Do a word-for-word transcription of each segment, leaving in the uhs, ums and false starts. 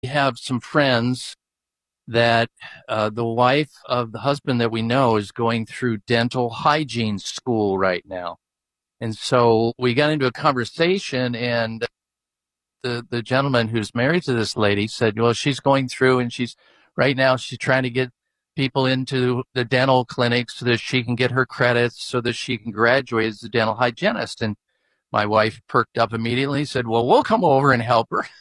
have some friends that uh, the wife of the husband that we know is going through dental hygiene school right now. And so we got into a conversation, and the, the gentleman who's married to this lady said, well, she's going through and she's right now she's trying to get people into the dental clinic so that she can get her credits so that she can graduate as a dental hygienist. And my wife perked up immediately, said, well, we'll come over and help her.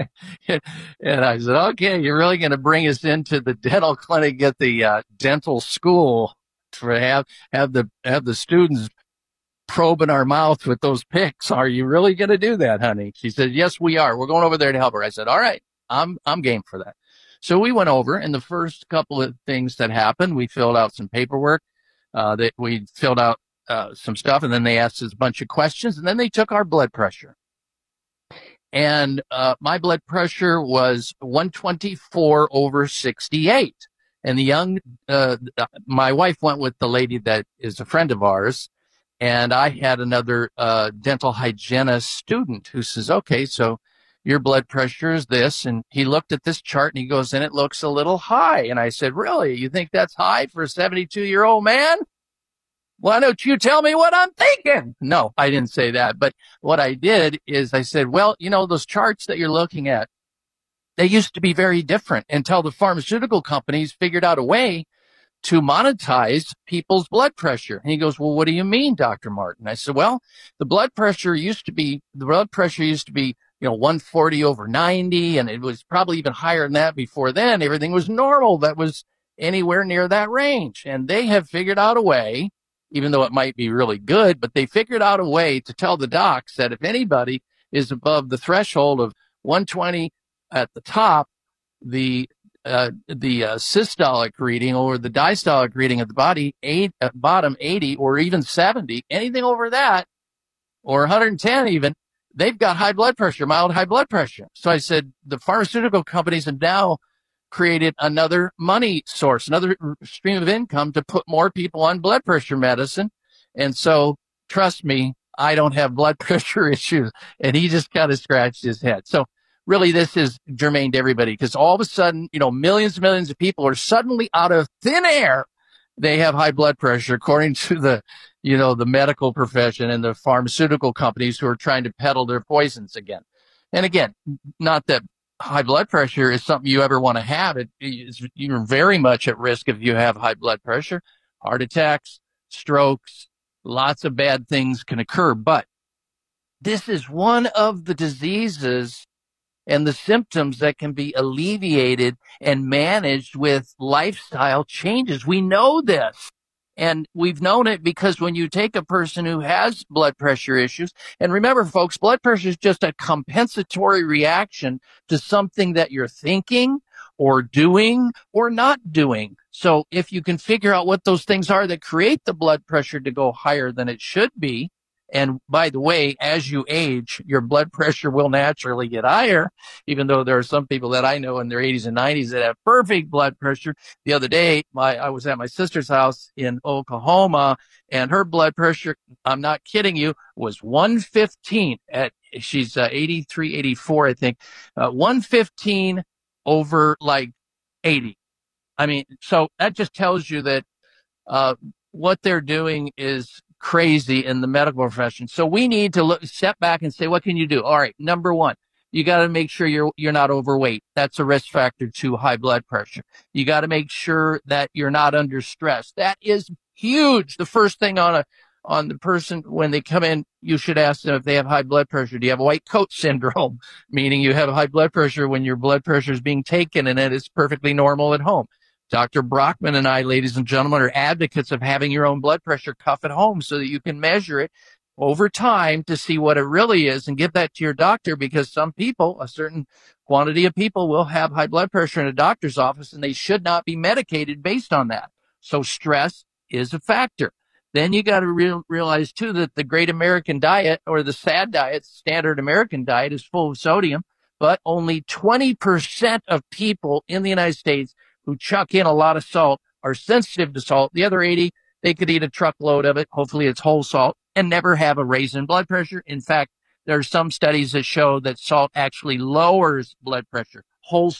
And I said, okay, you're really going to bring us into the dental clinic at the uh, dental school to have, have the, have the students probing our mouth with those picks. Are you really going to do that, honey? She said, yes, we are. We're going over there to help her. I said, all right, I'm, I'm game for that. So we went over, and the first couple of things that happened, we filled out some paperwork, uh, that we filled out, uh, some stuff, and then they asked us a bunch of questions, and then they took our blood pressure. And, uh, my blood pressure was one twenty-four over sixty-eight. And the young, uh, my wife went with the lady that is a friend of ours. And I had another, uh, dental hygienist student who says, okay, so your blood pressure is this. And he looked at this chart and he goes, and it looks a little high. And I said, really? You think that's high for a seventy-two year old man? Why don't you tell me what I'm thinking? No, I didn't say that. But what I did is I said, well, you know, those charts that you're looking at, they used to be very different until the pharmaceutical companies figured out a way to monetize people's blood pressure. And he goes, well, what do you mean, Doctor Martin? I said, well, the blood pressure used to be, the blood pressure used to be, you know, one forty over ninety. And it was probably even higher than that before then. Everything was normal that was anywhere near that range. And they have figured out a way, even though it might be really good, but they figured out a way to tell the docs that if anybody is above the threshold of one twenty at the top, the uh, the uh, systolic reading or the diastolic reading of the body, eight, at bottom eighty or even seventy, anything over that, or one hundred ten even, they've got high blood pressure, mild high blood pressure. So I said, the pharmaceutical companies have now created another money source, another stream of income to put more people on blood pressure medicine. And so trust me, I don't have blood pressure issues. And he just kind of scratched his head. So really, this is germane to everybody, because all of a sudden, you know, millions and millions of people are suddenly out of thin air. They have high blood pressure, according to the, you know, the medical profession and the pharmaceutical companies who are trying to peddle their poisons again. And again, not that high blood pressure is something you ever want to have. It is, you're very much at risk if you have high blood pressure. Heart attacks, strokes, lots of bad things can occur. But this is one of the diseases and the symptoms that can be alleviated and managed with lifestyle changes. We know this. And we've known it because when you take a person who has blood pressure issues, and remember, folks, blood pressure is just a compensatory reaction to something that you're thinking or doing or not doing. So if you can figure out what those things are that create the blood pressure to go higher than it should be, and by the way, as you age, your blood pressure will naturally get higher, even though there are some people that I know in their eighties and nineties that have perfect blood pressure. The other day, my, I was at my sister's house in Oklahoma, and her blood pressure, I'm not kidding you, was one fifteen at, she's uh, eighty-three, eighty-four, I think, uh, one fifteen over like eighty. I mean, so that just tells you that, uh, what they're doing is crazy in the medical profession. So we need to look, step back and say, what can you do? All right. Number one, you got to make sure you're, you're not overweight. That's a risk factor to high blood pressure. You got to make sure that you're not under stress. That is huge. The first thing on a, on the person when they come in, you should ask them if they have high blood pressure. Do you have white coat syndrome? Meaning you have high blood pressure when your blood pressure is being taken and it is perfectly normal at home. Doctor Brockman and I, ladies and gentlemen, are advocates of having your own blood pressure cuff at home so that you can measure it over time to see what it really is and give that to your doctor, because some people, a certain quantity of people, will have high blood pressure in a doctor's office and they should not be medicated based on that. So stress is a factor. Then you got to real, realize too that the Great American Diet, or the SAD diet, standard American diet, is full of sodium, but only twenty percent of people in the United States who chuck in a lot of salt are sensitive to salt. The other eighty, they could eat a truckload of it. Hopefully it's whole salt, and never have a raise in blood pressure. In fact, there are some studies that show that salt actually lowers blood pressure. whole